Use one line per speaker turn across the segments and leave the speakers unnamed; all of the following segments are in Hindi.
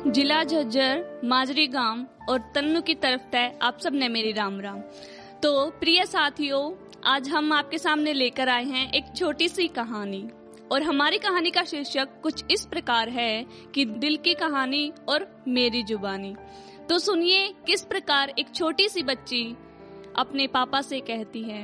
जिला झज्जर, माजरी गांव और तन्नू की तरफ तय आप सब ने मेरी राम राम। तो प्रिय साथियों, आज हम आपके सामने लेकर आए हैं एक छोटी सी कहानी और हमारी कहानी का शीर्षक कुछ इस प्रकार है कि दिल की कहानी और मेरी जुबानी। तो सुनिए किस प्रकार एक छोटी सी बच्ची अपने पापा से कहती है,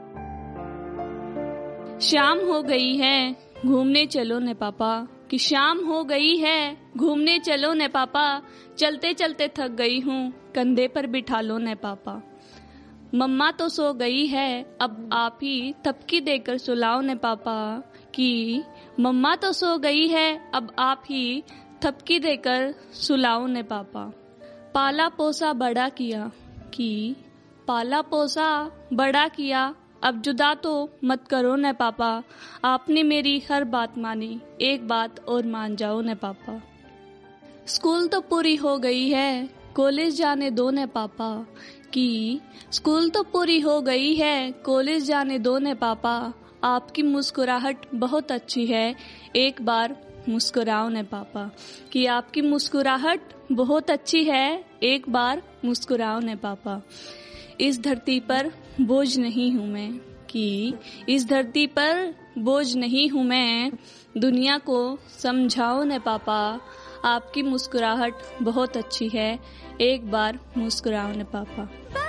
शाम हो गई है घूमने चलो ने पापा, कि शाम हो गई है घूमने चलो ने पापा, चलते चलते थक गई हूँ कंधे पर बिठा लो ने पापा। मम्मा तो सो गई है अब आप ही थपकी देकर सुलाओ ने पापा, कि मम्मा तो सो गई है अब आप ही थपकी देकर सुलाओ ने पापा। पाला पोसा बड़ा किया, कि पाला पोसा बड़ा किया, अब जुदा तो मत करो न पापा, आपने मेरी हर बात मानी, एक बात और मान जाओ न पापा। स्कूल तो पूरी हो गई है कॉलेज जाने दो न पापा, कि स्कूल तो पूरी हो गई है कॉलेज जाने दो न पापा, आपकी मुस्कुराहट बहुत अच्छी है एक बार मुस्कुराओ न पापा, कि आपकी मुस्कुराहट बहुत अच्छी है एक बार मुस्कुराओ न पापा। इस धरती पर बोझ नहीं हूँ मैं, कि इस धरती पर बोझ नहीं हूँ मैं, दुनिया को समझाओ न पापा, आपकी मुस्कुराहट बहुत अच्छी है एक बार मुस्कुराओ न पापा।